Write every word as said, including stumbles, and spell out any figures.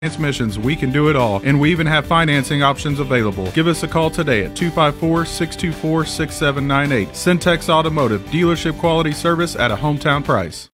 Transmissions, we can do it all, and we even have financing options available. Give us a call today at two five four, six two four, six seven nine eight. Syntex Automotive, dealership quality service at a hometown price.